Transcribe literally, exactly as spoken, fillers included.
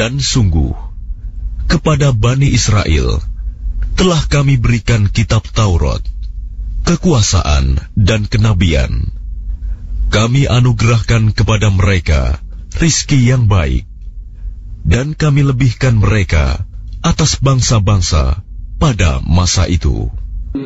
Dan sungguh, kepada Bani Israel telah kami berikan kitab Taurat, kekuasaan dan kenabian. Kami anugerahkan kepada mereka rizki yang baik, dan kami lebihkan mereka atas bangsa-bangsa pada masa itu.